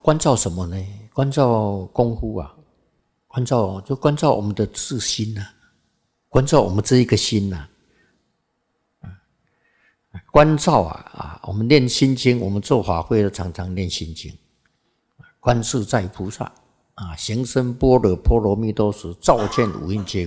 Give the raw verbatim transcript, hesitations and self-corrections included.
关照什么呢？关照功夫啊，关照就关照我们的自心啊，关照我们这一个心啊。关照啊啊！我们念心经，我们做法会常常念心经。观自在菩萨啊，行深般若波罗蜜多时，照见五蕴皆